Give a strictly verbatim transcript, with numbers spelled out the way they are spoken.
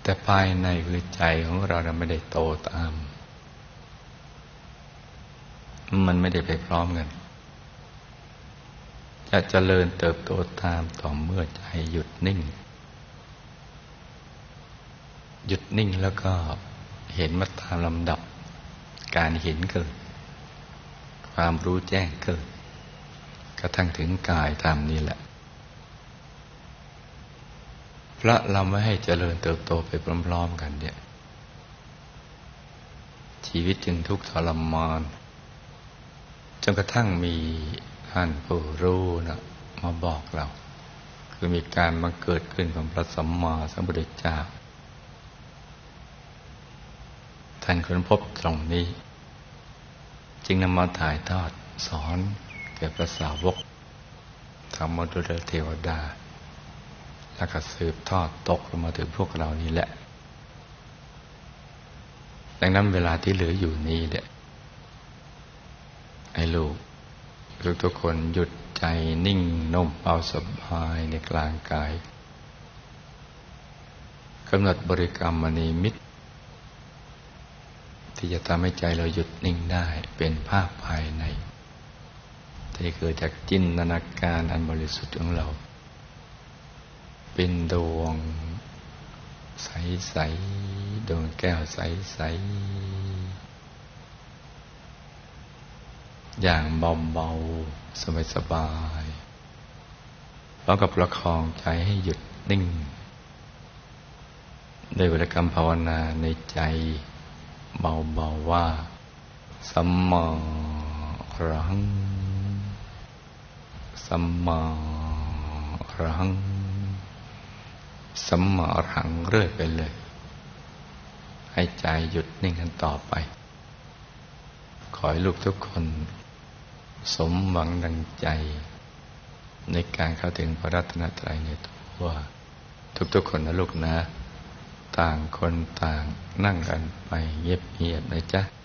แต่ภายในคือใจของเราเราไม่ได้โตตามมันไม่ได้ไปพร้อมกันจะเจริญเติบโตตามต่อเมื่อใจหยุดนิ่งหยุดนิ่งแล้วก็เห็นมาตามลำดับการเห็นเกิดความรู้แจ้งเกิดกระทั่งถึงกายตามนี้แหละเพราะเราไม่ให้เจริญเติบโตไปพร้อมๆกันเนี่ยชีวิตจึงทุกข์ทรมานจนกระทั่งมีท่านผู้รู้นะมาบอกเราคือมีการบังเกิดขึ้นของพระสัมมาสัมพุทธเจ้าท่านค้นพบตรงนี้จึงนำมาถ่ายทอดสอนแก่พระสาวกธรรมดุลเทวดาแล้วก็สืบทอดตกลงมาถึงพวกเรานี่แหละดังนั้นเวลาที่เหลืออยู่นี้เนี่ยให้ลูกทุกๆคนหยุดใจนิ่งนุ่มเบาสบายในกลางกายกำหนดบริกรรมมณีมิตรที่จะทำให้ใจเราหยุดนิ่งได้เป็นภาพภายในที่เกิดจากจินตนาการอันบริสุทธิ์ของเราเป็นดวงใสๆดวงแก้วใสๆอย่างเบาๆสบายๆแล้วก็ประคองใจให้หยุดนิ่งด้วยบริกรรมภาวนาในใจเบาๆว่าสัมมาอรหังสัมมาอรหังสัมมาอรหังเรื่อยไปเลยให้ใจหยุดนิ่งกันต่อไปขอให้ลูกทุกคนสมหวังดังใจในการเข้าถึงพระรัตนตรัยในตัวทุกๆคนนะลูกนะต่างคนต่างนั่งกันไปเงียบๆนะจ๊ะ